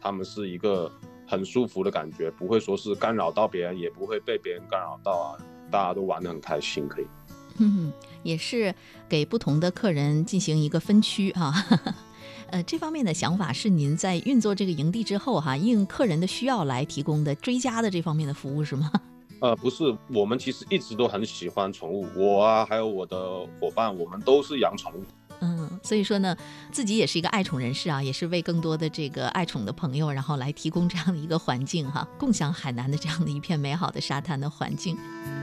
他们是一个很舒服的感觉，不会说是干扰到别人，也不会被别人干扰到啊，大家都玩得很开心，可以。 也是给不同的客人进行一个分区啊。这方面的想法是您在运作这个营地之后哈，应客人的需要来提供的追加的这方面的服务是吗？ 不是，我们其实一直都很喜欢宠物，我啊，还有我的伙伴，我们都是养宠物。 所以说呢，自己也是一个爱宠人士啊，也是为更多的这个爱宠的朋友，然后来提供这样的一个环境哈，共享海南的这样的一片美好的沙滩的环境。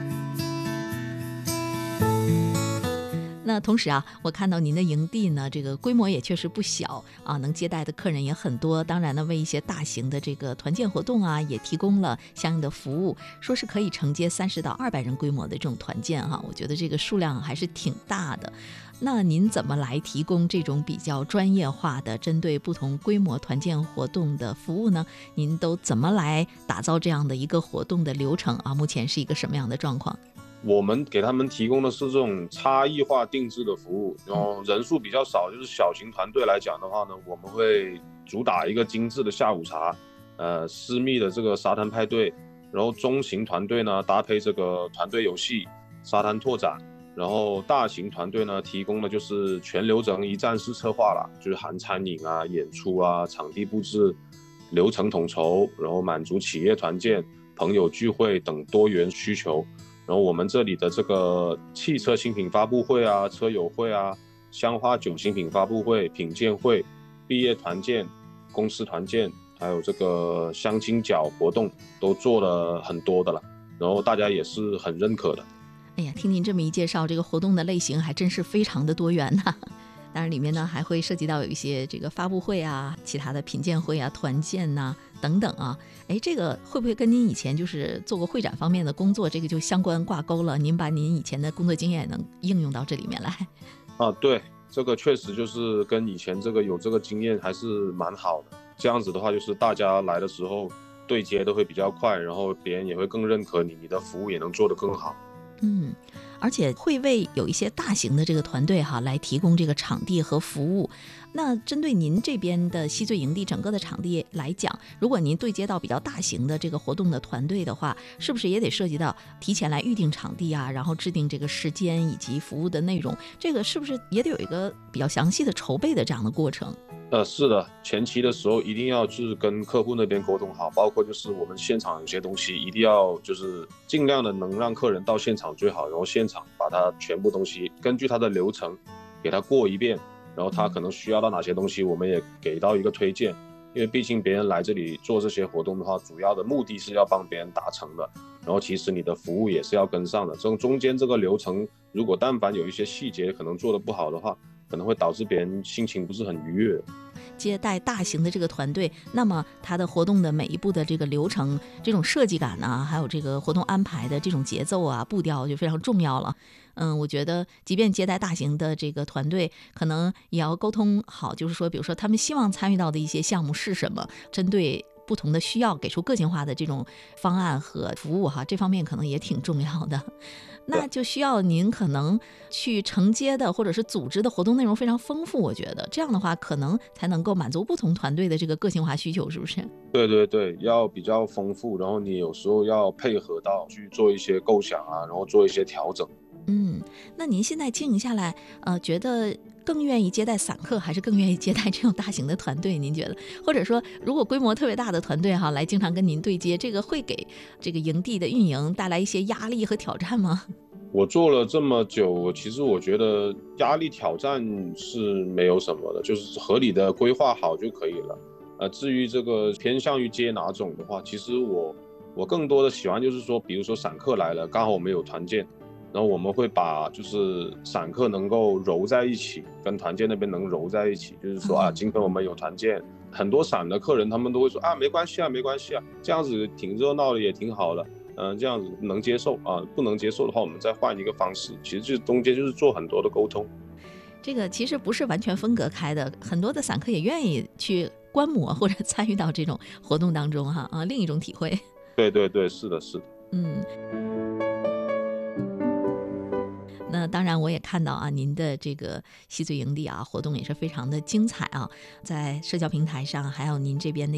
那同时啊，我看到您的营地呢，这个规模也确实不小啊，能接待的客人也很多。当然呢，为一些大型的这个团建活动啊，也提供了相应的服务，说是可以承接30到200人规模的这种团建哈。我觉得这个数量还是挺大的。那您怎么来提供这种比较专业化的针对不同规模团建活动的服务呢？您都怎么来打造这样的一个活动的流程啊？目前是一个什么样的状况？ 我们给他们提供的是这种差异化定制的服务，然后人数比较少，就是小型团队来讲的话呢，我们会主打一个精致的下午茶，私密的这个沙滩派对，然后中型团队呢搭配这个团队游戏、沙滩拓展，然后大型团队呢提供的就是全流程一站式策划了，就是含餐饮啊、演出啊、场地布置、流程统筹，然后满足企业团建、朋友聚会等多元需求。然后我们这里的这个汽车新品发布会啊、车友会啊、香花酒新品发布会、品鉴会、毕业团建、公司团建，还有这个相亲角活动都做了很多的了，然后大家也是很认可的。 哎呀，听您这么一介绍，这个活动的类型还真是非常的多元呐。当然里面呢还会涉及到有一些这个发布会啊、其他的品鉴会啊、团建呐、等等啊。这个会不会跟您以前就是做过会展方面的工作，这个就相关挂钩了？您把您以前的工作经验也能应用到这里面来？ 对，这个确实就是跟以前这个有这个经验还是蛮好的。这样子的话，就是大家来的时候对接都会比较快，然后别人也会更认可你，你的服务也能做得更好。 而且会为有一些大型的这个团队哈来提供这个场地和服务。那针对您这边的西醉营地整个的场地来讲，如果您对接到比较大型的这个活动的团队的话，是不是也得涉及到提前来预定场地啊，然后制定这个时间以及服务的内容，这个是不是也得有一个比较详细的筹备的这样的过程？ 是的，前期的时候一定要就是跟客户那边沟通好，包括就是我们现场有些东西一定要就是尽量的能让客人到现场最好，然后现场把他全部东西根据他的流程给他过一遍，然后他可能需要到哪些东西，我们也给到一个推荐，因为毕竟别人来这里做这些活动的话，主要的目的是要帮别人达成的，然后其实你的服务也是要跟上的，这中间这个流程如果但凡有一些细节可能做得不好的话，可能会导致别人心情不是很愉悦。 接待大型的这个团队，那么它的活动的每一步的这个流程、这种设计感呢，还有这个活动安排的这种节奏啊、步调就非常重要了。我觉得即便接待大型的这个团队，可能也要沟通好，就是说，比如说他们希望参与到的一些项目是什么，针对不同的需要给出个性化的这种方案和服务哈，这方面可能也挺重要的。那就需要您可能去承接的或者是组织的活动内容非常丰富，我觉得这样的话可能才能够满足不同团队的这个个性化需求，是不是？ 对对对，要比较丰富，然后你有时候要配合到去做一些构想啊，然后做一些调整。 那您现在经营下来，觉得更愿意接待散客，还是更愿意接待这种大型的团队？您觉得，或者说，如果规模特别大的团队哈，来经常跟您对接，这个会给这个营地的运营带来一些压力和挑战吗？ 我做了这么久，其实我觉得压力挑战是没有什么的，就是合理的规划好就可以了。至于这个偏向于接哪种的话，其实我更多的喜欢就是说，比如说散客来了，刚好我们有团建，然后我们会把就是散客能够揉在一起，跟团建那边能揉在一起，就是说啊，今天我们有团建，很多散的客人他们都会说啊，没关系啊，没关系啊，这样子挺热闹的，也挺好的。这样子能接受啊，不能接受的话，我们再换一个方式。其实这中间就是做很多的沟通。 这个其实不是完全分隔开的，很多的散客也愿意去观摩或者参与到这种活动当中哈另一种体会。 对对对，是的，是的。 那当然我也看到啊，您的这个西醉营地啊活动也是非常的精彩啊，在社交平台上还有您这边的